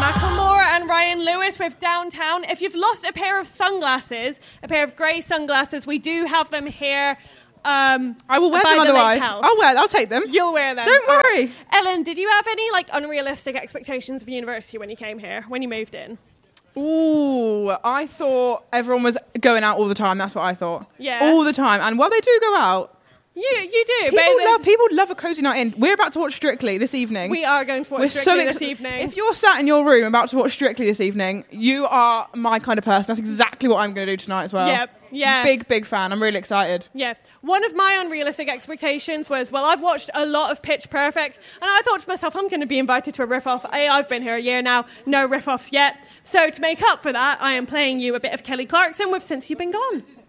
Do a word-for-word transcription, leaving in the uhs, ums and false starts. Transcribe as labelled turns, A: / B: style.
A: Macklemore and Ryan Lewis with Downtown. If you've lost a pair of sunglasses, a pair of grey sunglasses, we do have them here. Um,
B: I will wear
A: by
B: them
A: the
B: otherwise.
A: lake house.
B: I'll wear. I'll take them.
A: You'll wear them.
B: Don't worry.
A: Right. Ellen, did you have any like unrealistic expectations of university when you came here, when you moved in?
B: Ooh, I thought everyone was going out all the time. That's what I thought.
A: Yeah.
B: All the time. And while they do go out,
A: You you do.
B: people
A: but
B: love, people love a cozy night in. We're about to watch Strictly this evening.
A: We are going to watch
B: We're
A: Strictly
B: so
A: this
B: ex-
A: evening.
B: If you're sat in your room about to watch Strictly this evening, you are my kind of person. That's exactly what I'm going to do tonight as well.
A: Yeah, yeah.
B: Big, big fan. I'm really excited.
A: Yeah. One of my unrealistic expectations was, well, I've watched a lot of Pitch Perfect, and I thought to myself, I'm going to be invited to a riff-off. I, I've been here a year now, no riff-offs yet. So to make up for that, I am playing you a bit of Kelly Clarkson with Since You've Been Gone.